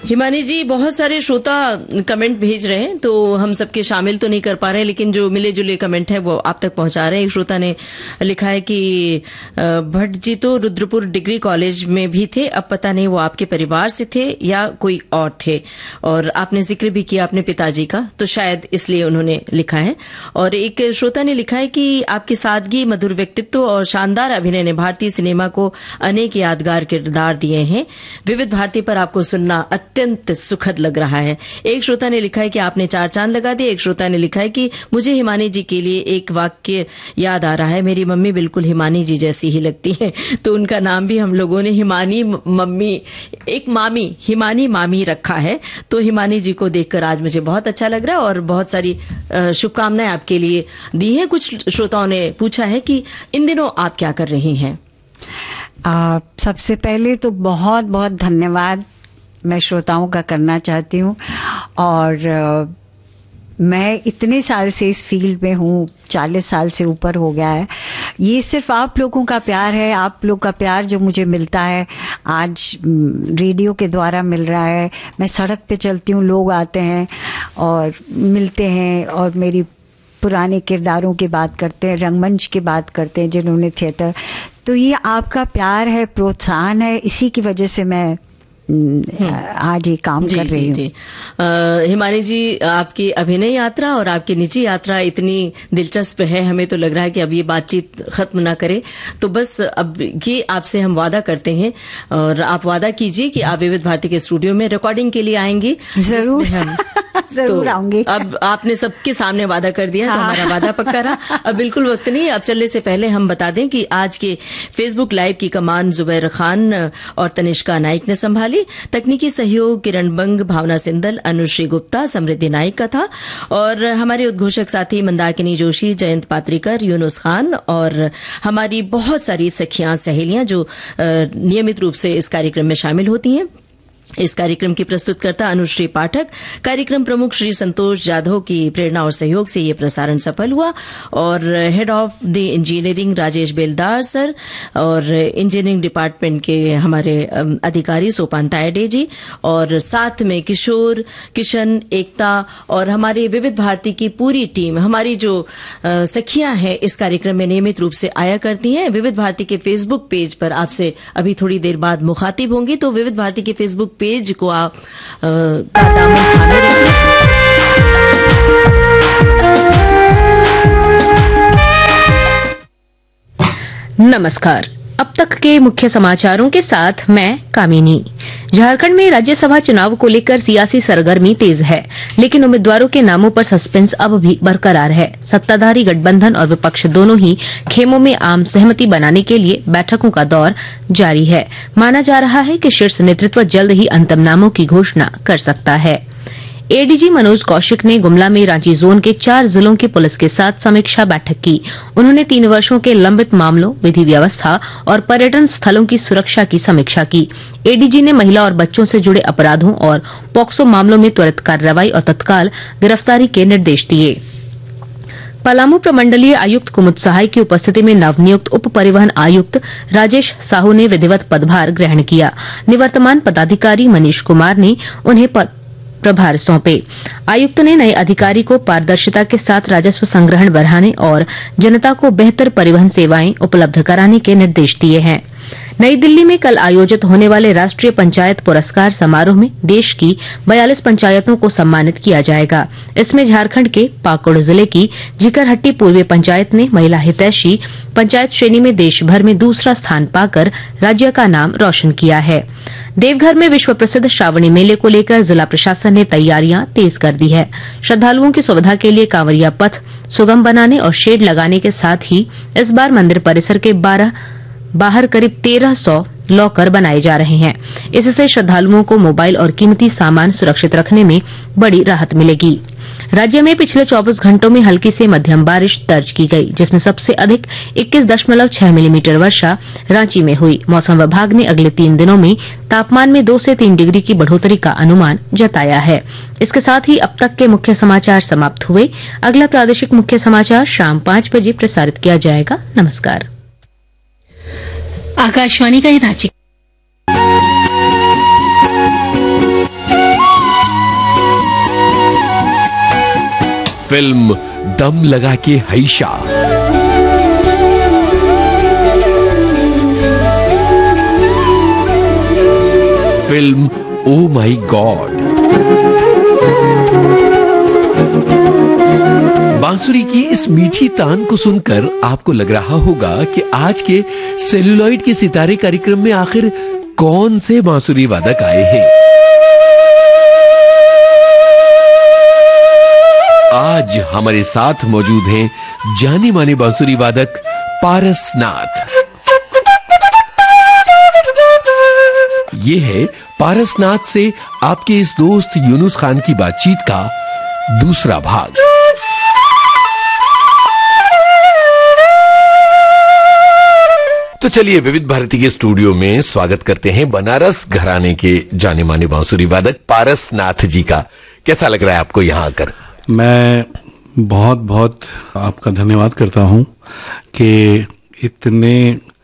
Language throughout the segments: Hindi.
हिमानी जी, बहुत सारे श्रोता कमेंट भेज रहे हैं, तो हम सबके शामिल तो नहीं कर पा रहे हैं, लेकिन जो मिले जुले कमेंट है वो आप तक पहुंचा रहे हैं। एक श्रोता ने लिखा है कि भट्ट जी तो रुद्रपुर डिग्री कॉलेज में भी थे, अब पता नहीं वो आपके परिवार से थे या कोई और थे। और आपने जिक्र भी किया अपने पिताजी का, तो शायद इसलिए उन्होंने लिखा है। और एक श्रोता ने लिखा है कि आपकी सादगी, मधुर व्यक्तित्व और शानदार अभिनय ने भारतीय सिनेमा को अनेक यादगार किरदार दिए हैं। विविध भारती पर आपको सुनना अत्यंत सुखद लग रहा है। एक श्रोता ने लिखा है कि आपने 4 चांद लगा दिए। एक श्रोता ने लिखा है कि मुझे हिमानी जी के लिए एक वाक्य याद आ रहा है, मेरी मम्मी बिल्कुल हिमानी जी जैसी ही लगती है। तो उनका नाम भी हम लोगों ने हिमानी मम्मी, एक मामी, हिमानी मामी रखा है। तो हिमानी जी को देखकर आज मुझे बहुत अच्छा लग रहा है और बहुत सारी शुभकामनाएं आपके लिए दी हैं। कुछ श्रोताओं ने पूछा है कि इन दिनों आप क्या कर रही हैं? सबसे पहले तो बहुत बहुत धन्यवाद मैं श्रोताओं का करना चाहती हूँ। और मैं इतने साल से इस फील्ड में हूँ, 40 साल से ऊपर हो गया है। ये सिर्फ आप लोगों का प्यार है, आप लोग का प्यार जो मुझे मिलता है, आज रेडियो के द्वारा मिल रहा है। मैं सड़क पे चलती हूँ, लोग आते हैं और मिलते हैं और मेरी पुराने किरदारों की बात करते हैं, रंगमंच की बात करते हैं जिन्होंने थिएटर। तो ये आपका प्यार है, प्रोत्साहन है, इसी की वजह से मैं आज ये काम कर रही हूँ। हिमानी जी, आपकी अभिनय यात्रा और आपकी निजी यात्रा इतनी दिलचस्प है, हमें तो लग रहा है कि अब ये बातचीत खत्म ना करे। तो बस अब ये आपसे हम वादा करते हैं और आप वादा कीजिए कि आप विविध भारती के स्टूडियो में रिकॉर्डिंग के लिए आएंगे। जरूर जरूर आऊंगी। अब आपने सबके सामने वादा कर दिया, तो हमारा वादा पक्का रहा। अब बिल्कुल वक्त नहीं, अब चलने से पहले हम बता दें कि आज के फेसबुक लाइव की कमान जुबैर खान और तनिष्का नाइक ने संभाली। तकनीकी सहयोग किरण बंग, भावना सिंदल, अनुश्री गुप्ता, समृद्धि नाइक का था। और हमारे उद्घोषक साथी मंदाकिनी जोशी, जयंत पात्रिकर, यूनुस खान और हमारी बहुत सारी सखियां, सहेलियां जो नियमित रूप से इस कार्यक्रम में शामिल होती हैं। इस कार्यक्रम की प्रस्तुतकर्ता अनुश्री पाठक, कार्यक्रम प्रमुख श्री संतोष जाधव की प्रेरणा और सहयोग से ये प्रसारण सफल हुआ। और head of the engineering Rajesh बेलदार सर और इंजीनियरिंग डिपार्टमेंट के हमारे अधिकारी सोपान तायडे जी, और साथ में किशोर, किशन, एकता और हमारी विविध भारती की पूरी टीम, हमारी जो सखियां हैं इस कार्यक्रम में नियमित रूप से आया करती हैं। विविध भारती के फेसबुक पेज पर आपसे अभी थोड़ी देर बाद मुखातिब होंगी, तो विविध भारती के फेसबुक पेज को आप दामन थामे रखिए। नमस्कार, अब तक के मुख्य समाचारों के साथ मैं कामिनी। झारखंड में राज्यसभा चुनाव को लेकर सियासी सरगर्मी तेज है, लेकिन उम्मीदवारों के नामों पर सस्पेंस अब भी बरकरार है। सत्ताधारी गठबंधन और विपक्ष दोनों ही खेमों में आम सहमति बनाने के लिए बैठकों का दौर जारी है। माना जा रहा है कि शीर्ष नेतृत्व जल्द ही अंतिम नामों की घोषणा कर सकता है। एडीजी मनोज कौशिक ने गुमला में रांची जोन के 4 जिलों की पुलिस के साथ समीक्षा बैठक की। उन्होंने 3 वर्षों के लंबित मामलों, विधि व्यवस्था और पर्यटन स्थलों की सुरक्षा की समीक्षा की। एडीजी ने महिला और बच्चों से जुड़े अपराधों और पॉक्सो मामलों में त्वरित कार्रवाई और तत्काल गिरफ्तारी के निर्देश दिए। पलामू प्रमंडलीय आयुक्त कुमुद सहाय की उपस्थिति में नवनियुक्त उप परिवहन आयुक्त राजेश साहू ने विधिवत पदभार ग्रहण किया। निवर्तमान पदाधिकारी मनीष कुमार ने उन्हें प्रभार सौंपे। आयुक्त ने नए अधिकारी को पारदर्शिता के साथ राजस्व संग्रहण बढ़ाने और जनता को बेहतर परिवहन सेवाएं उपलब्ध कराने के निर्देश दिए हैं। नई दिल्ली में कल आयोजित होने वाले राष्ट्रीय पंचायत पुरस्कार समारोह में देश की 42 पंचायतों को सम्मानित किया जाएगा। इसमें झारखंड के पाकुड़ जिले की जिकरहट्टी पूर्वी पंचायत ने महिला हितैषी पंचायत श्रेणी में देश भर में दूसरा स्थान पाकर राज्य का नाम रोशन किया है। देवघर में विश्व प्रसिद्ध श्रावणी मेले को लेकर जिला प्रशासन ने तैयारियां तेज कर दी है। श्रद्धालुओं की सुविधा के लिए कांवरिया पथ सुगम बनाने और शेड लगाने के साथ ही इस बार मंदिर परिसर के बाहर करीब 1300 लॉकर बनाए जा रहे हैं। इससे श्रद्धालुओं को मोबाइल और कीमती सामान सुरक्षित रखने में बड़ी राहत मिलेगी। राज्य में पिछले 24 घंटों में हल्की से मध्यम बारिश दर्ज की गई, जिसमें सबसे अधिक 21.6 मिलीमीटर वर्षा रांची में हुई। मौसम विभाग ने अगले 3 दिनों में तापमान में 2 से 3 डिग्री की बढ़ोतरी का अनुमान जताया है। इसके साथ ही अब तक के मुख्य समाचार समाप्त हुए। अगला प्रादेशिक मुख्य समाचार शाम 5 बजे प्रसारित किया जाएगा। नमस्कार। आकाशवाणी का रांची फिल्म दम लगा के हैशा, फिल्म ओ माई गॉड, बांसुरी की इस मीठी तान को सुनकर आपको लग रहा होगा कि आज के सेलुलॉइड के सितारे कार्यक्रम में आखिर कौन से बांसुरी वादक आए हैं। आज हमारे साथ मौजूद हैं जाने माने बांसुरी वादक पारसनाथ। ये है पारसनाथ से आपके इस दोस्त यूनुस खान की बातचीत का दूसरा भाग। तो चलिए विविध भारती के स्टूडियो में स्वागत करते हैं बनारस घराने के जाने माने बांसुरी वादक पारसनाथ जी का। कैसा लग रहा है आपको यहाँ आकर? मैं बहुत बहुत आपका धन्यवाद करता हूँ कि इतने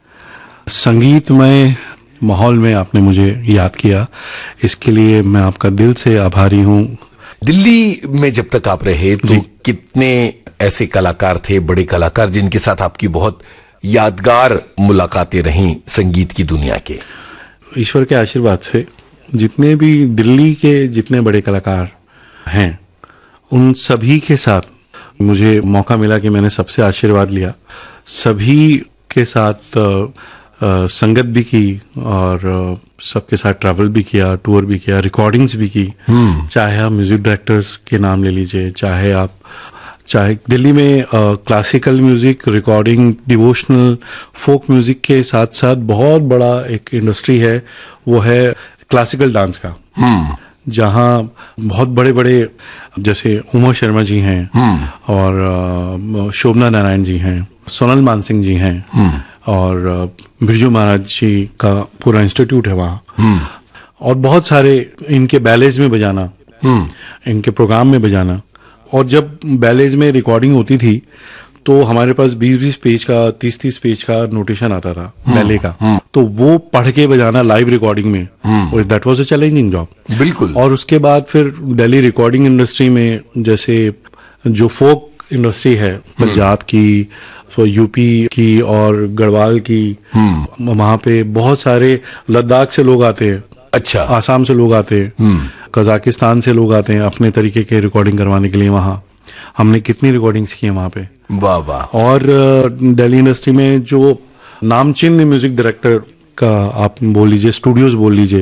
संगीतमय माहौल में आपने मुझे याद किया। इसके लिए मैं आपका दिल से आभारी हूँ। दिल्ली में जब तक आप रहे तो कितने ऐसे कलाकार थे, बड़े कलाकार, जिनके साथ आपकी बहुत यादगार मुलाकातें रहीं संगीत की दुनिया के? ईश्वर के आशीर्वाद से जितने भी दिल्ली के जितने बड़े कलाकार हैं, उन सभी के साथ मुझे मौका मिला कि मैंने सबसे आशीर्वाद लिया। सभी के साथ संगत भी की और सबके साथ ट्रैवल भी किया, टूर भी किया, रिकॉर्डिंग्स भी की। चाहे आप म्यूजिक डायरेक्टर्स के नाम ले लीजिए, चाहे दिल्ली में classical music, recording, devotional, folk music के साथ साथ बहुत बड़ा एक इंडस्ट्री है, वो है क्लासिकल डांस का, जहाँ बहुत बड़े बड़े जैसे उमा शर्मा जी हैं और शोभना नारायण जी हैं, सोनल मानसिंह जी हैं और बिरजू महाराज जी का पूरा इंस्टीट्यूट है वहाँ, और बहुत सारे इनके बैलेज में बजाना, इनके प्रोग्राम में बजाना। और जब बैलेज में रिकॉर्डिंग होती थी तो हमारे पास 20-20 पेज का, 30-30 पेज का नोटेशन आता था बैले का, तो वो पढ़ के बजाना लाइव रिकॉर्डिंग में, that was a challenging job. बिल्कुल। और उसके बाद फिर दिल्ली रिकॉर्डिंग इंडस्ट्री में जैसे जो फोक इंडस्ट्री है पंजाब की, यूपी की और गढ़वाल की, वहां पे बहुत सारे लद्दाख से लोग आते हैं, अच्छा, आसाम से लोग आते हैं, कजाकिस्तान से लोग आते हैं अपने तरीके के रिकॉर्डिंग करवाने के लिए। वहाँ हमने कितनी रिकॉर्डिंग्स की है वहाँ पे, वाह वाह। और दिल्ली इंडस्ट्री में जो नामचीन म्यूजिक डायरेक्टर का आप बोल लीजिए, स्टूडियोज बोल लीजिए,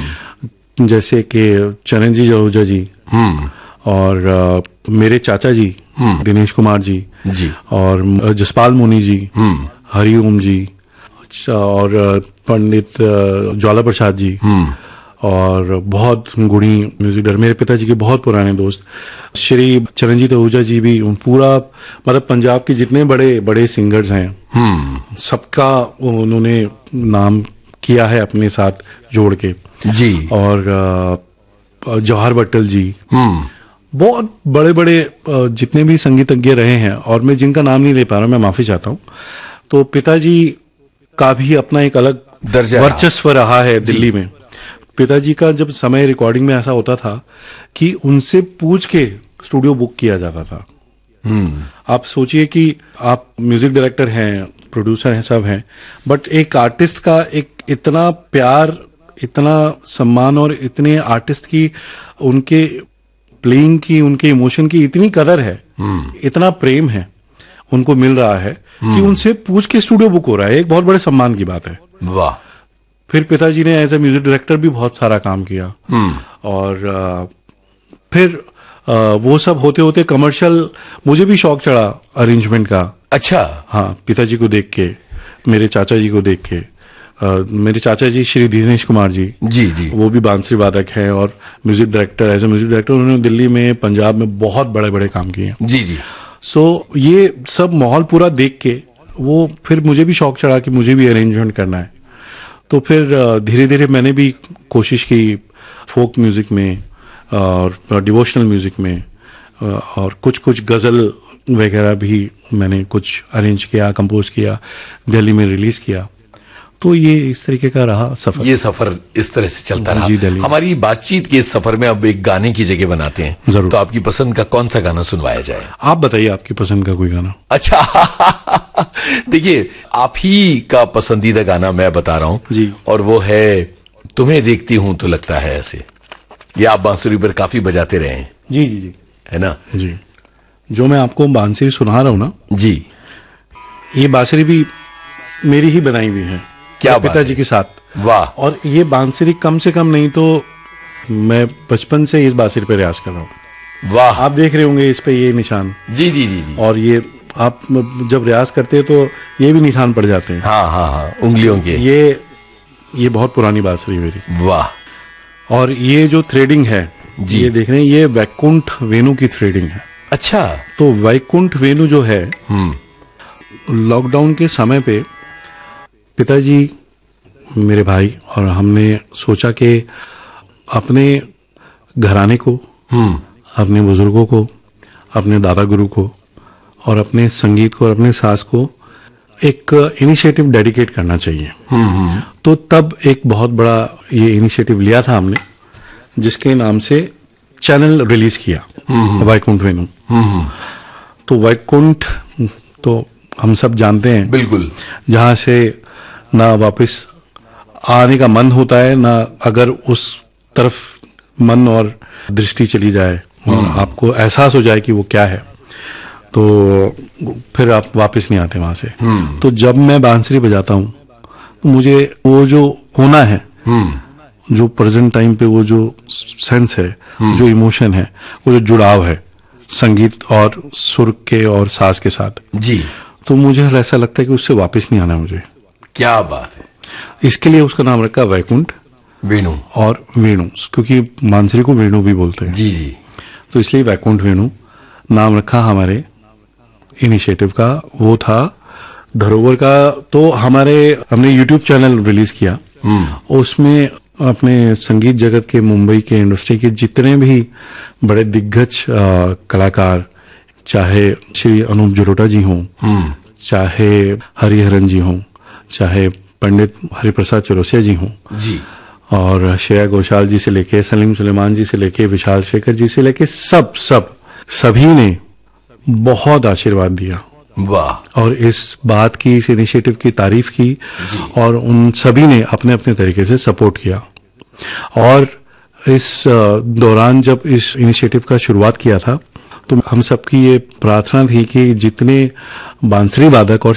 जैसे कि चरणजी जलोजा जी और मेरे चाचा जी दिनेश कुमार जी और जसपाल मुनि जी, हरिओम जी और पंडित ज्वाला प्रसाद जी और बहुत गुणी म्यूजिक डायरेक्टर, मेरे पिताजी के बहुत पुराने दोस्त श्री चरणजीत आहूजा जी भी, पूरा मतलब पंजाब के जितने बड़े बड़े सिंगर्स हैं सबका उन्होंने नाम किया है अपने साथ जोड़ के जी। और जवाहर भट्टल जी, बहुत बड़े बड़े जितने भी संगीतज्ञ रहे हैं, और मैं जिनका नाम नहीं ले पा रहा, मैं माफी चाहता हूँ। तो पिताजी का भी अपना एक अलग वर्चस्व रहा है दिल्ली में। पिताजी का जब समय रिकॉर्डिंग में ऐसा होता था कि उनसे पूछ के स्टूडियो बुक किया जाता था। आप सोचिए कि आप म्यूजिक डायरेक्टर हैं, प्रोड्यूसर हैं, सब हैं, बट एक आर्टिस्ट का एक इतना प्यार, इतना सम्मान और इतने आर्टिस्ट की, उनके प्लेइंग की, उनके इमोशन की इतनी कदर है, इतना प्रेम है उनको मिल रहा है कि उनसे पूछ के स्टूडियो बुक हो रहा है। एक बहुत बड़े सम्मान की बात है। वाह। फिर पिताजी ने एज ए म्यूजिक डायरेक्टर भी बहुत सारा काम किया, और फिर वो सब होते होते कमर्शियल मुझे भी शौक चढ़ा अरेंजमेंट का। अच्छा। हाँ, पिताजी को देख के, मेरे चाचा जी को देख के। मेरे चाचा जी श्री दिनेश कुमार जी जी, वो भी बांसुरी वादक हैं और music director, as a music director उन्होंने दिल्ली में, पंजाब में बहुत बड़े बड़े काम किए जी। सो ये सब माहौल पूरा देख के वो फिर मुझे भी शौक चढ़ा कि मुझे भी अरेंजमेंट करना है। तो फिर धीरे धीरे मैंने भी कोशिश की फोक म्यूजिक में और डिवोशनल म्यूजिक में, और कुछ कुछ गजल वगैरह भी मैंने कुछ अरेंज किया, कंपोज किया, दिल्ली में रिलीज किया। तो ये इस तरीके का रहा सफर। ये सफर इस तरह से चलता जी, दिल्ली। रहा। हमारी बातचीत के इस सफर में अब एक गाने की जगह बनाते हैं। जरूर। तो आपकी पसंद का कौन सा गाना सुनवाया जाए? आप बताइए आपकी पसंद का कोई गाना। अच्छा देखिए, आप ही का पसंदीदा गाना मैं बता रहा हूं जी। और वो है तुम्हें देखती हूं तो लगता है ऐसे। ये आप बांसुरी पर काफी बजाते रहे हैं, जी जी जी है ना? जी। जो मैं आपको बांसुरी सुना रहा हूं ना, जी। ये बांसुरी भी मेरी ही बनाई हुई है, क्या बात पिताजी है। के साथ। वाह। और ये बांसुरी कम से कम नहीं तो मैं बचपन से इस बांसुरी पे रियाज कर रहा हूँ। वाह। आप देख रहे होंगे इस पे ये निशान। जी जी जी जी। और ये आप जब रियाज करते हैं तो ये भी निशान पड़ जाते हैं। हाँ हाँ हाँ, उंगलियों के। ये बहुत पुरानी बांसुरी मेरी। वाह। और ये जो थ्रेडिंग है जी। ये देख रहे हैं, ये वैकुंठ वेणु की थ्रेडिंग है। अच्छा। तो वैकुंठ वेणु जो है, लॉकडाउन के समय पे पिताजी, मेरे भाई और हमने सोचा कि अपने घराने को, अपने बुजुर्गों को, अपने दादा गुरु को और अपने संगीत को और अपने सास को एक इनिशिएटिव डेडिकेट करना चाहिए। तो तब एक बहुत बड़ा ये इनिशिएटिव लिया था हमने, जिसके नाम से चैनल रिलीज किया, वैकुंठ वेणु। तो वैकुंठ तो हम सब जानते हैं, बिल्कुल, जहां से ना वापस आने का मन होता है, ना अगर उस तरफ मन और दृष्टि चली जाए और आपको एहसास हो जाए कि वो क्या है, तो फिर आप वापस नहीं आते वहां से। तो जब मैं बांसुरी बजाता हूं तो मुझे वो जो होना है, जो प्रेजेंट टाइम पे वो जो सेंस है, जो इमोशन है, वो जो जुड़ाव है संगीत और सुर के और साज के साथ, जी, तो मुझे ऐसा लगता है कि उससे वापस नहीं आना मुझे। क्या बात है। इसके लिए उसका नाम रखा वैकुंठ वेणु और वेणु, क्योंकि बांसुरी को वेणु भी बोलते हैं। जी जी। तो इसलिए वैकुंठ वेणु नाम रखा हमारे इनिशिएटिव का। वो था धरोवर का। तो हमने यूट्यूब चैनल रिलीज किया, उसमें अपने संगीत जगत के, मुंबई के इंडस्ट्री के जितने भी बड़े दिग्गज कलाकार, चाहे श्री अनूप जलोटा जी हों, चाहे हरिहरन जी हों, चाहे पंडित हरिप्रसाद चौरसिया जी हों, जी, और श्रेया घोषाल जी से लेके सलीम सुलेमान जी से लेके विशाल शेखर जी से लेके सभी ने बहुत आशीर्वाद दिया। वाह। और इस बात की, इस इनिशिएटिव की तारीफ की, और उन सभी ने अपने अपने तरीके से सपोर्ट किया। और इस दौरान जब इस इनिशिएटिव का शुरुआत किया था, तो हम सबकी ये प्रार्थना थी कि जितने बांसुरी वादक और